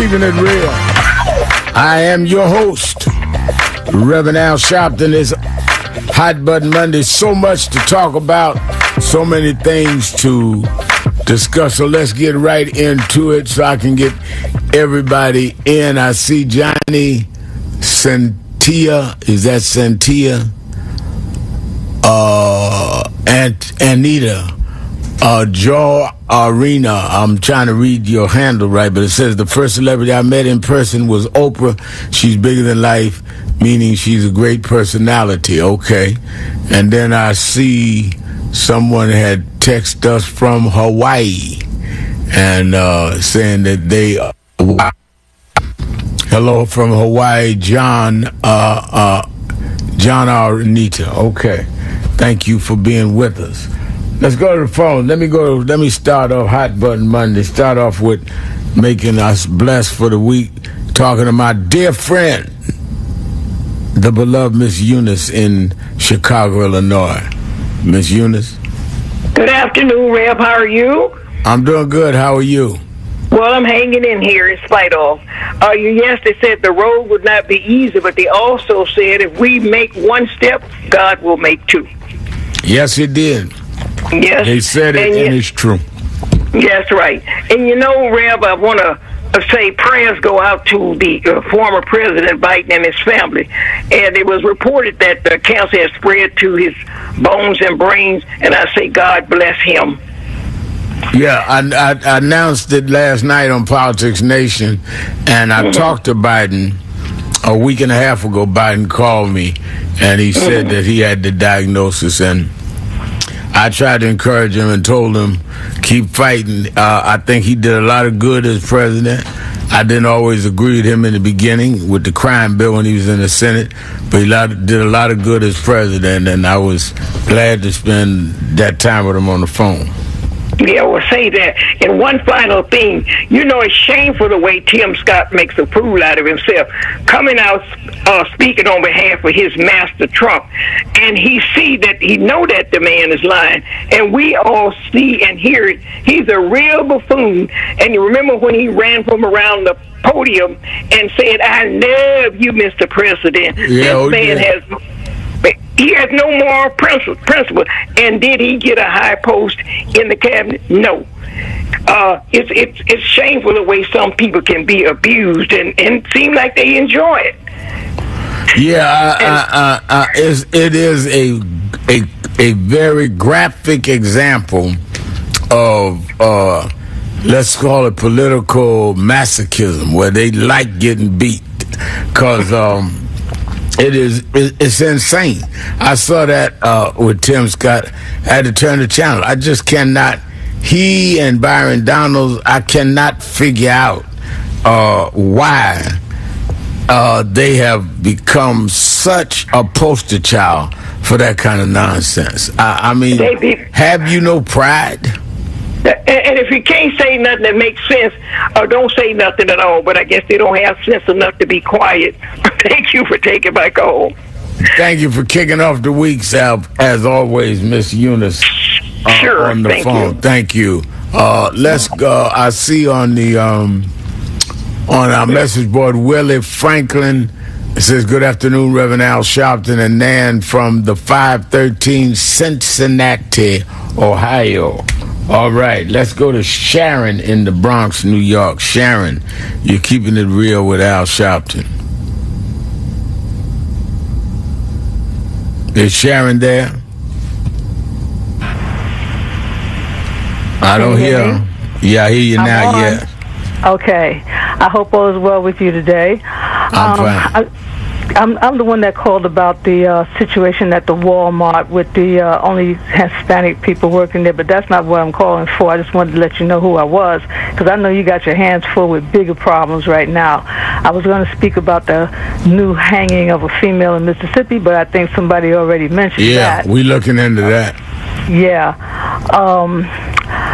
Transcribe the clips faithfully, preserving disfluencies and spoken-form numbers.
keeping it real. I am your host, Reverend Al Sharpton. It's Hot Button Monday. So much to talk about, so many things to discuss. So let's get right into it so I can get everybody in. I see Johnny Santia. Is that Santia? Uh, and Anita. Uh, Joe Arena. I'm trying to read your handle right, but it says the first celebrity I met in person was Oprah. She's bigger than life, meaning she's a great personality. Okay. And then I see someone had texted us from Hawaii and uh, saying that they... Uh, hello from Hawaii, John, uh, uh, John Arnita. Okay. Thank you for being with us. Let's go to the phone. Let me go. Let me start off Hot Button Monday. Start off with making us blessed for the week. Talking to my dear friend, the beloved Miss Eunice in Chicago, Illinois. Miss Eunice. Good afternoon, Reb. How are you? I'm doing good. How are you? Well, I'm hanging in here in spite of. Uh, you, yes, they said the road would not be easy, but they also said if we make one step, God will make two. Yes, it did. Yes. They said it, and, and it's true. Yes, right. And you know, Reb, I want to uh, say prayers go out to the uh, former President Biden and his family. And it was reported that the cancer had spread to his bones and brains, and I say God bless him. Yeah, I, I, I announced it last night on Politics Nation, and I mm-hmm. talked to Biden a week and a half ago. Biden called me, and he said mm-hmm. that he had the diagnosis, and I tried to encourage him and told him, keep fighting. Uh, I think he did a lot of good as president. I didn't always agree with him in the beginning with the crime bill when he was in the Senate, but he did a lot of good as president, and I was glad to spend that time with him on the phone. Yeah, well, say that. And one final thing, you know, it's shameful the way Tim Scott makes a fool out of himself, coming out uh, speaking on behalf of his master Trump, and he see that he know that the man is lying, and we all see and hear it. He's a real buffoon. And you remember when he ran from around the podium and said, "I love you, Mister President." Yeah, this man yeah. has. He has no moral principle. And did he get a high post in the cabinet? No. Uh, it's it's it's shameful the way some people can be abused and, and seem like they enjoy it. Yeah, I, I, I, I, it's, it is a, a a very graphic example of uh, let's call it political masochism, where they like getting beat because. Um, It is, it's insane. I saw that uh, with Tim Scott. I had to turn the channel. I just cannot, he and Byron Donalds, I cannot figure out uh, why uh, they have become such a poster child for that kind of nonsense. I, I mean, have you no pride? And if you can't say nothing that makes sense, or don't say nothing at all, but I guess they don't have sense enough to be quiet. Thank you for taking my call. Thank you for kicking off the week, Sal, as always, Miss Eunice. Uh, sure, on the thank phone. You. Thank you. Uh, let's go. I see on the um, on our message board, Willie Franklin. It says, good afternoon, Reverend Al Sharpton and Nan from the five thirteen Cincinnati, Ohio. All right, let's go to Sharon in the Bronx, New York. Sharon, you're keeping it real with Al Sharpton. Is Sharon there? I don't hear her. Yeah, I hear you now, yeah. Okay. I hope all is well with you today. I'm um, fine. I, I'm, I'm the one that called about the uh, situation at the Walmart with the uh, only Hispanic people working there, but that's not what I'm calling for. I just wanted to let you know who I was, because I know you got your hands full with bigger problems right now. I was going to speak about the new hanging of a female in Mississippi, but I think somebody already mentioned yeah, that. Yeah, we're looking into that. Yeah. Um,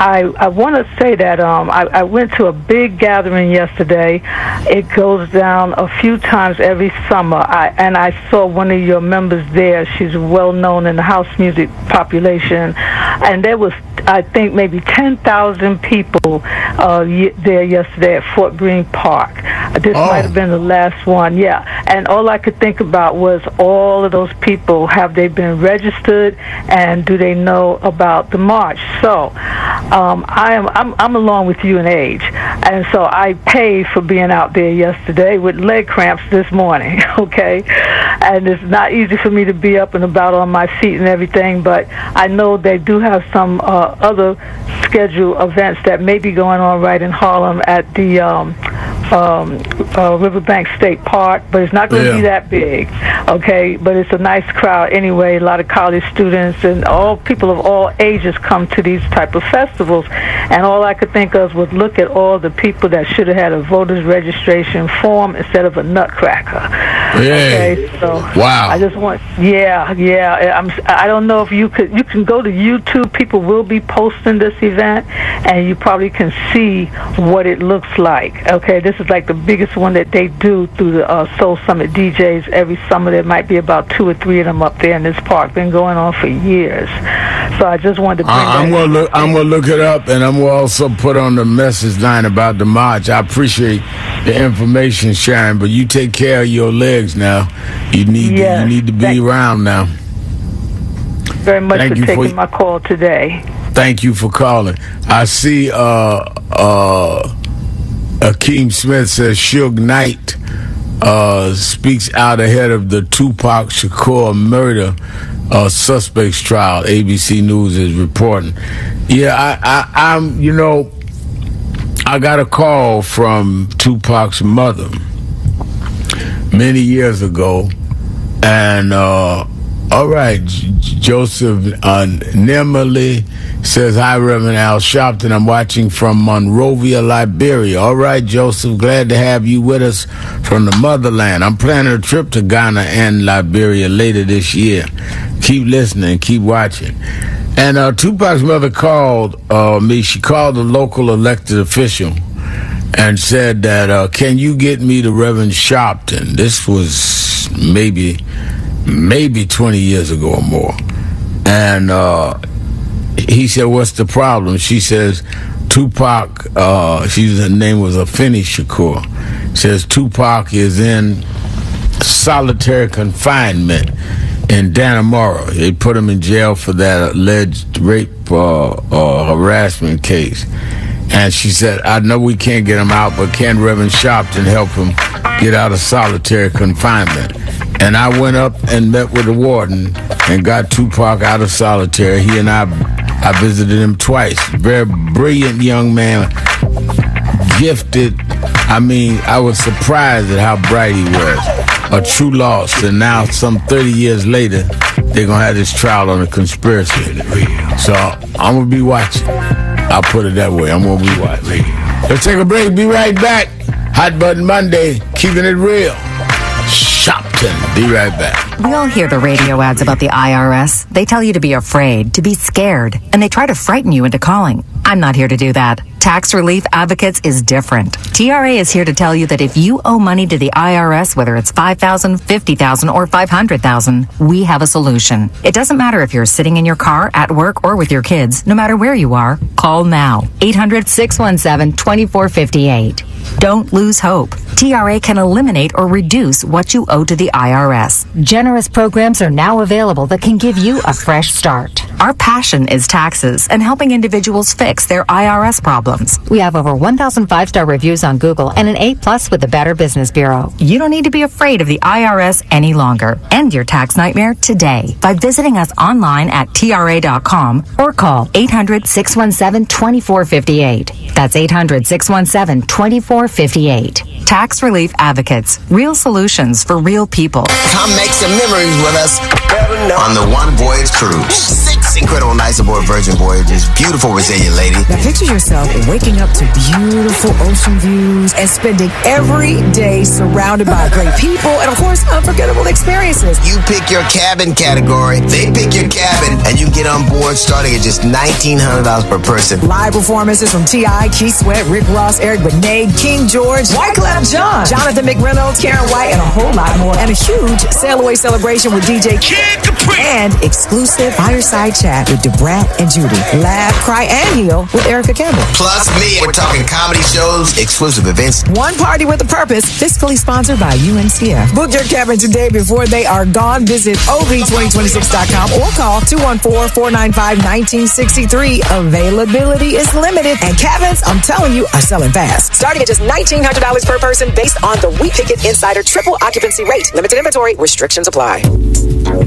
I, I want to say that um, I, I went to a big gathering yesterday. It goes down a few times every summer, I, and I saw one of your members there. She's well known in the house music population, and there was, I think, maybe ten thousand people uh, y- there yesterday at Fort Greene Park. This Oh. might have been the last one, yeah. And all I could think about was all of those people, have they been registered, and do they know about the march? So um, I am, I'm, I'm along with you in age, and so I paid for being out there yesterday with leg cramps this morning, okay? And it's not easy for me to be up and about on my feet and everything, but I know they do have some uh, other scheduled events that may be going on right in Harlem at the um, um, uh, Riverbank State Park, but it's not going to Yeah. be that big, okay? But it's a nice crowd anyway. A lot of college students and all people of all ages come to these type of festivals, and all I could think of was look at all the people that should have had a voter's registration form instead of a nutcracker. Yay. Okay, so Wow. I just want, yeah, yeah. I'm, I don't know if you could, you can go to YouTube. People will be posting this event, and you probably can see what it looks like. Okay, this is like the biggest one that they do through the uh, Soul Summit D Js every summer. There might be about two or three of them up there in this park. Been going on for years. So I just wanted to bring I, I'm that gonna look. I'm gonna look it up, and I'm gonna also put on the message line about the march. I appreciate the information, Sharon, but you take care of your legs now. You need Yes, to, you need to be thank- around now. very much Thank for you for- taking my call today. Thank you for calling. I see. Uh, uh, Akeem Smith says Suge Knight uh, speaks out ahead of the Tupac Shakur murder uh, suspects trial. A B C News is reporting. Yeah, I, I, I'm. You know, I got a call from Tupac's mother many years ago, and uh, all right, J- Joseph uh, Nimmerly says, hi, Reverend Al Sharpton. I'm watching from Monrovia, Liberia. All right, Joseph, glad to have you with us from the motherland. I'm planning a trip to Ghana and Liberia later this year. Keep listening, keep watching. And uh, Tupac's mother called uh, me. She called the local elected official and said that, uh, can you get me to Reverend Sharpton? This was maybe, maybe twenty years ago or more. And uh, he said, what's the problem? She says, Tupac, uh, she's, her name was Afeni Shakur, says Tupac is in solitary confinement in Dannemora. They put him in jail for that alleged rape uh, uh, harassment case. And she said, I know we can't get him out, but can Reverend Sharpton help him get out of solitary confinement? And I went up and met with the warden and got Tupac out of solitary. He and I, I visited him twice. Very brilliant young man, gifted. I mean, I was surprised at how bright he was. A true loss. And now, some thirty years later, they're going to have this trial on a conspiracy. So I'm going to be watching. I'll put it that way. I'm going to be watching. Let's take a break. Be right back. Hot Button Monday. Keeping it real. Shopton. Be right back. We all hear the radio ads about the I R S. They tell you to be afraid, to be scared, and they try to frighten you into calling. I'm not here to do that. Tax Relief Advocates is different. T R A is here to tell you that if you owe money to the I R S, whether it's five thousand dollars, fifty thousand dollars, or five hundred thousand dollars, we have a solution. It doesn't matter if you're sitting in your car, at work, or with your kids. No matter where you are, call now. eight hundred, six one seven, two four five eight. Don't lose hope. T R A can eliminate or reduce what you owe to the I R S. Generous programs are now available that can give you a fresh start. Our passion is taxes and helping individuals fix their I R S problems. We have over one thousand five-star reviews on Google and an A plus with the Better Business Bureau. You don't need to be afraid of the I R S any longer. End your tax nightmare today by visiting us online at T R A dot com or call eight hundred, six one seven, two four five eight. That's eight hundred, six one seven, two four five eight. Tax Relief Advocates. Real solutions for real people. Come make some memories with us. on the One Voyage Cruise. Six incredible nights aboard Virgin Voyages. Beautiful, resilient lady. Now picture yourself waking up to beautiful ocean views and spending every day surrounded by great people and, of course, unforgettable experiences. You pick your cabin category, they pick your cabin, and you get on board starting at just nineteen hundred dollars per person. Live performances from T I, Keith Sweat, Rick Ross, Eric Benet, King George, Wyclef Jean, Jonathan McReynolds, Karen White, and a whole lot more. And a huge sail away celebration with D J Kid Capri. And exclusive fireside chat with DeBrat and Judy. Laugh, cry, and heal with Erica Campbell. Plus me. We're talking comedy shows, exclusive events. One party with a purpose, fiscally sponsored by U N C F. Book your cabin today before they are gone. Visit O V twenty twenty-six dot com or call two one four, four nine five, one nine six three. Availability is limited, and cabins, I'm telling you, are selling fast. Starting at just nineteen hundred dollars per person based on the We Pick It Insider triple occupancy rate. Limited inventory, restrictions apply.